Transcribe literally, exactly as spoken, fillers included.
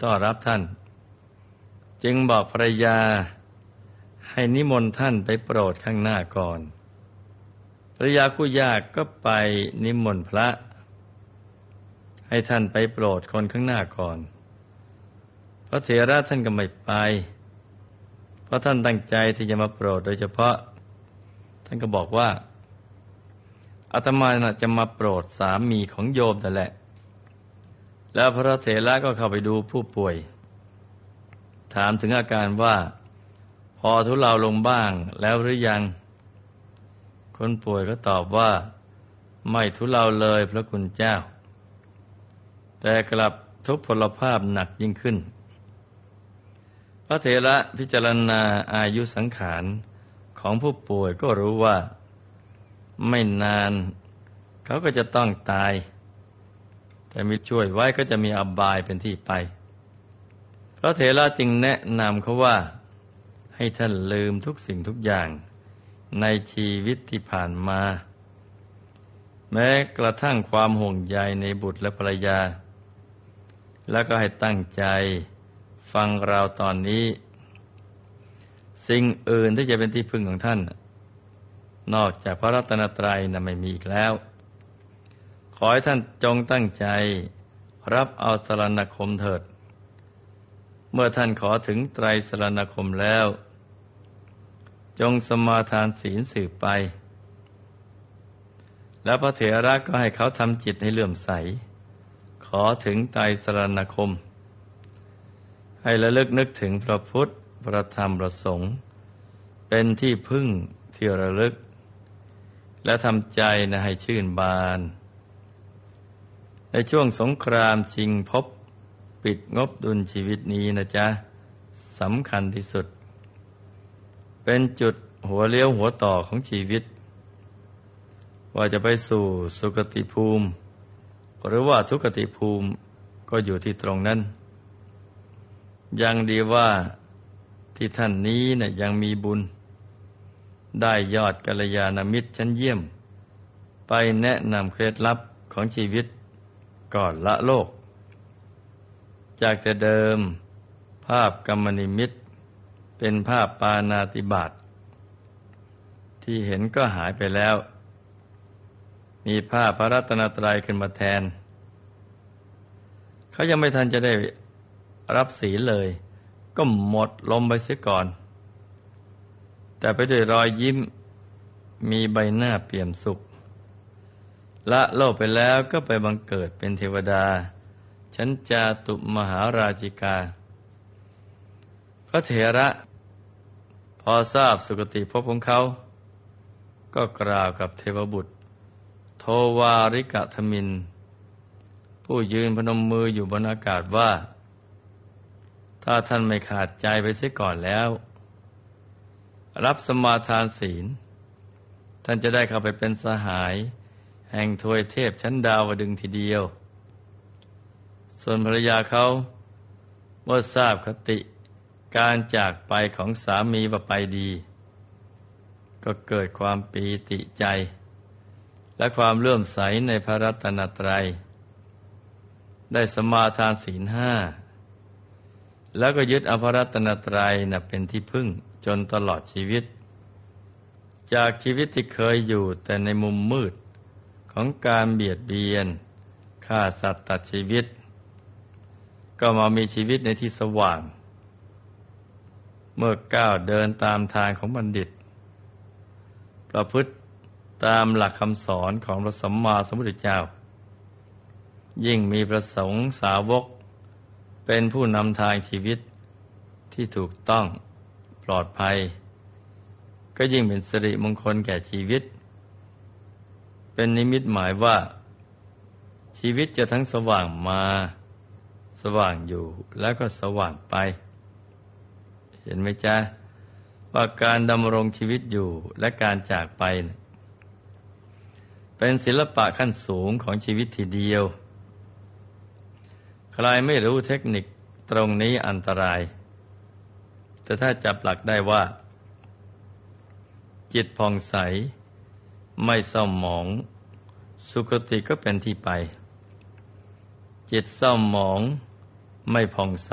ต้อนรับท่านจึงบอกภรรยาให้นิมนต์ท่านไปโปรดข้างหน้าก่อนภรรยาคู่ยากก็ไปนิมนต์พระให้ท่านไปโปรดคนข้างหน้าก่อนพระเถระท่านก็ไม่ไปเพราะท่านตั้งใจที่จะมาโปรดโดยเฉพาะท่านก็บอกว่าอาตมาน่ะจะมาโปรดสามีของโยมนั่นแหละแล้วพระเถระก็เข้าไปดูผู้ป่วยถามถึงอาการว่าพอทุเลาลงบ้างแล้วหรือยังคนป่วยก็ตอบว่าไม่ทุเลาเลยพระคุณเจ้าแต่กลับทุพพลภาพหนักยิ่งขึ้นพระเถระพิจารณาอายุสังขารของผู้ป่วยก็รู้ว่าไม่นานเขาก็จะต้องตายแต่มีช่วยไว้ก็จะมีอบายเป็นที่ไปพระเถระจึงแนะนำเขาว่าให้ท่านลืมทุกสิ่งทุกอย่างในชีวิตที่ผ่านมาแม้กระทั่งความห่วงใยในบุตรและภรรยาแล้วก็ให้ตั้งใจฟังเราตอนนี้สิ่งอื่นที่จะเป็นที่พึ่งของท่านนอกจากพระรัตนตรัยนะไม่มีอีกแล้วขอให้ท่านจงตั้งใจรับเอาสรณคมเถิดเมื่อท่านขอถึงไตรสรณคมแล้วจงสมาทานศีลสืบไปแล้วพระเถระก็ให้เขาทำจิตให้เลื่อมใสขอถึงไตรสรณคมให้ระลึกนึกถึงพระพุทธพระธรรมพระสงฆ์เป็นที่พึ่งที่ระลึกและทำใจนะให้ชื่นบานในช่วงสงครามชิงภพปิดงบดุลชีวิตนี้นะจ๊ะสำคัญที่สุดเป็นจุดหัวเลี้ยวหัวต่อของชีวิตว่าจะไปสู่สุคติภูมิหรือว่าทุกขติภูมิก็อยู่ที่ตรงนั้นยังดีว่าที่ท่านนี้นะยังมีบุญได้ยอดกัลยาณมิตรชั้นเยี่ยมไปแนะนำเคล็ดลับของชีวิตก่อนละโลกจากแต่เดิมภาพกรรมนิมิตเป็นภาพปาณาติบาตที่เห็นก็หายไปแล้วมีภาพพระรัตนตรัยขึ้นมาแทนเขายังไม่ทันจะได้รับศีลเลยก็หมดลมไปเสียก่อนแต่ไปด้วยรอยยิ้มมีใบหน้าเปี่ยมสุขละโลกไปแล้วก็ไปบังเกิดเป็นเทวดาชั้นจาตุมหาราชิกาพระเถระพอทราบสุคติภพของเขาก็กล่าวกับเทวบุตรโทวาริกธมินผู้ยืนพนมมืออยู่บนอากาศว่าถ้าท่านไม่ขาดใจไปเสียก่อนแล้วรับสมาทานศีลท่านจะได้เข้าไปเป็นสหายแห่งทวยเทพชั้นดาวดึงส์ทีเดียวส่วนภรรยาเขาเมื่อทราบคติการจากไปของสามีว่าไปดีก็เกิดความปีติใจและความเลื่อมใสในพระรัตนตรัยได้สมาทานศีลห้าแล้วก็ยึดเอาพระรัตนตรัยน่ะเป็นที่พึ่งจนตลอดชีวิตจากชีวิตที่เคยอยู่แต่ในมุมมืดของการเบียดเบียนฆ่าสัตว์ตัดชีวิตก็มามีชีวิตในที่สว่างเมื่อก้าวเดินตามทางของบัณฑิตประพฤติตามหลักคำสอนของพระสัมมาสัมพุทธเจ้ายิ่งมีพระสงฆ์สาวกเป็นผู้นำทางชีวิตที่ถูกต้องปลอดภัยก็ยิ่งเป็นสิริมงคลแก่ชีวิตเป็นนิมิตหมายว่าชีวิตจะทั้งสว่างมาสว่างอยู่แล้วก็สว่างไปเห็นไหมจ๊ะว่าการดำรงชีวิตอยู่และการจากไปเป็นศิลปะขั้นสูงของชีวิตทีเดียวใครไม่รู้เทคนิคตรงนี้อันตรายแต่ถ้าจับหลักได้ว่าจิตผ่องใสไม่เศร้าหมองสุคติก็เป็นที่ไปจิตเศร้าหมองไม่ผ่องใส